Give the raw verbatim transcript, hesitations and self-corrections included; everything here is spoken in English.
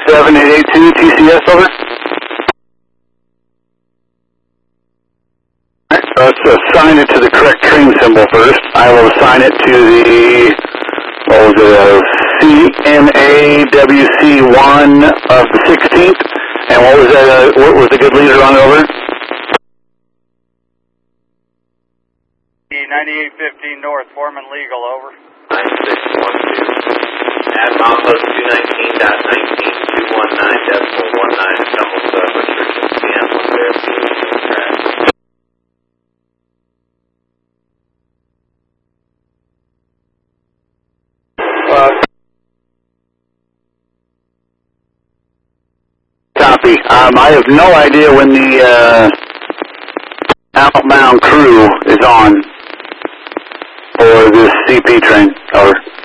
seven eight eight two T C S, over. Alright, so let's assign it to the correct train symbol first. I will assign it to the, what was it, uh, C M A W C one of the sixteenth. And what was that, uh, what was the good leader on, over? ninety-eight fifteen North, Foreman Legal, over. nine six one two. At Alpha two nineteen dot nineteen two one nine decimal one nine, Stumbles, uh, restrictions, C M one verification track. Uh, copy. Um, I have no idea when the, uh, outbound crew is on for this C P train, over.